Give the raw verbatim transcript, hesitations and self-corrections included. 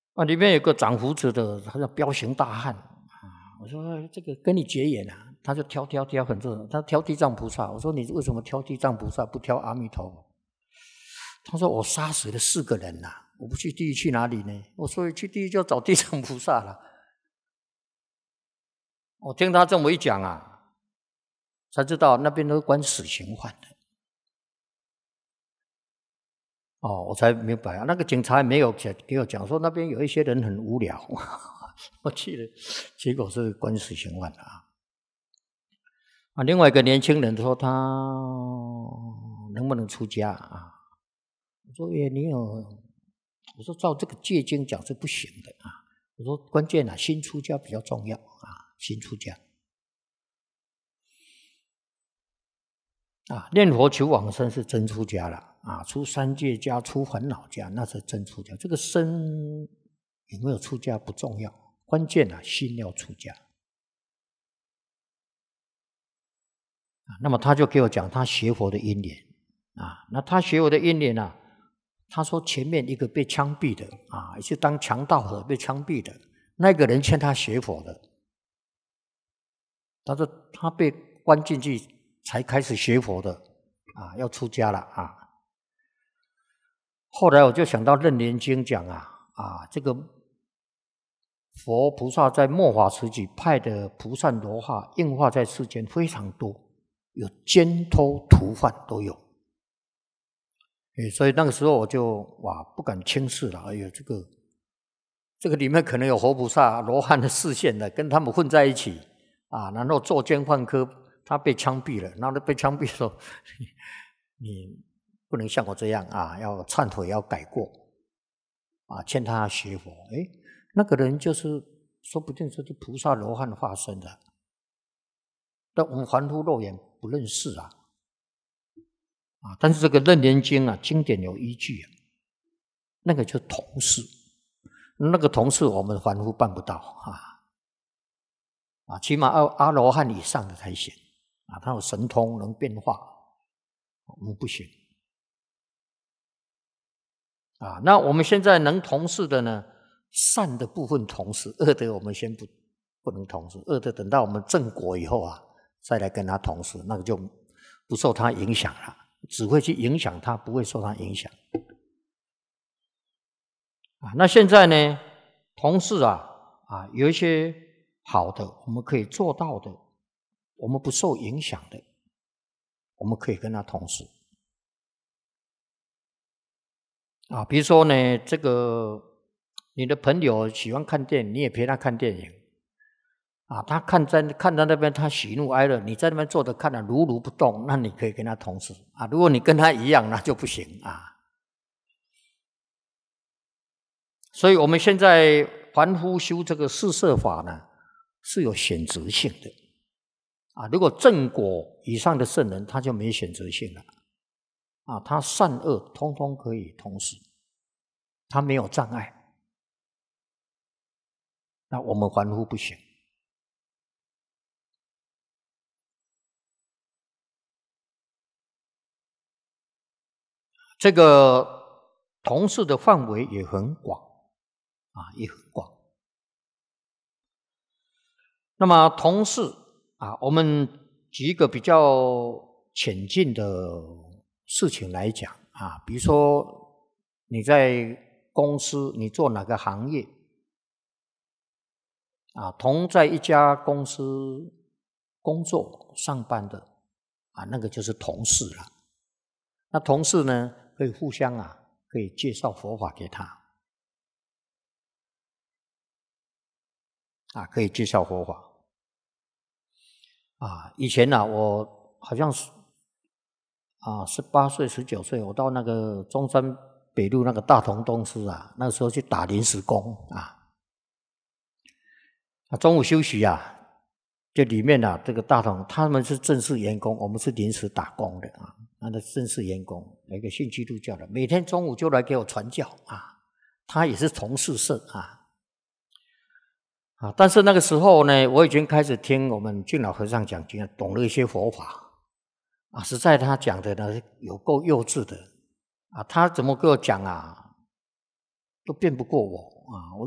啊，里面有个长胡子的，他叫彪形大汉啊。我说这个跟你结缘啊，他就挑挑挑很多，他挑地藏菩萨。我说你为什么挑地藏菩萨不挑阿弥陀佛？他说我杀死了四个人呐、啊，我不去地狱去哪里呢？我说去地狱就要找地藏菩萨了。我听他这么一讲啊，才知道那边都是关死刑犯的。哦，我才明白啊，那个警察也没有给我讲说那边有一些人很无聊，我去了，结果是关死刑犯的啊。啊，另外一个年轻人说他能不能出家啊？我说哎，你有，我说照这个戒经讲是不行的啊。我说关键啊，新出家比较重要啊，新出家。啊，念佛求往生是真出家了啊，出三界家、出烦恼家，那是真出家。这个身有没有出家不重要，关键啊，心要出家。啊，那么他就给我讲他学佛的因缘啊，那他学佛的因缘啊，他说前面一个被枪毙的啊，也是当强盗的被枪毙的那个人欠他学佛的，他说他被关进去才开始学佛的啊，要出家了啊。后来我就想到《楞严经》讲啊啊，这个佛菩萨在末法时期派的菩萨罗汉应化在世间非常多，有奸偷屠贩都有。所以那个时候我就哇不敢轻视了，哎呦，这个这个里面可能有活菩萨罗汉的视线的，跟他们混在一起啊，然后作奸犯科，他被枪毙了，然后被枪毙的时候，你不能像我这样啊，要忏悔，要改过啊，劝他学佛。哎，那个人就是说不定就是菩萨罗汉化身的，但我们凡夫肉眼不认识啊。啊，但是这个《楞严经》啊，经典有依据啊，那个就是同事，那个同事我们凡夫办不到啊，啊，起码阿阿罗汉以上的才行啊，他有神通能变化，我们不行啊。那我们现在能同事的呢，善的部分同事，恶的我们先不不能同事，恶的等到我们正果以后啊，再来跟他同事，那个就不受他影响了。只会去影响他，不会受他影响啊。那现在呢，同事啊啊，有一些好的，我们可以做到的，我们不受影响的，我们可以跟他同事啊。比如说呢，这个你的朋友喜欢看电影，你也陪他看电影啊。他看在看到那边，他喜怒哀乐，你在那边坐着看了如如不动，那你可以跟他同事啊。如果你跟他一样，那就不行啊。所以我们现在凡夫修这个四摄法呢，是有选择性的啊。如果正果以上的圣人，他就没选择性了啊。他善恶通通可以同时，他没有障碍。那我们凡夫不行。这个同事的范围也很广啊，也很广。那么同事啊，我们举一个比较浅近的事情来讲啊，比如说你在公司，你做哪个行业啊，同在一家公司工作上班的啊，那个就是同事了。那同事呢，可以互相啊，可以介绍佛法给他啊，可以介绍佛法啊。以前啊，我好像是啊，十八岁、十九岁，我到那个中山北路那个大同公司啊，那个时候去打临时工啊。啊，中午休息啊，就里面啊，这个大同他们是正式员工，我们是临时打工的啊。那个正式员工，那个信基督教的，每天中午就来给我传教啊。他也是从事社啊，啊，但是那个时候呢，我已经开始听我们净老和尚讲经，懂了一些佛法啊。实在他讲的呢，有够幼稚的啊。他怎么跟我讲啊，都辩不过我啊。我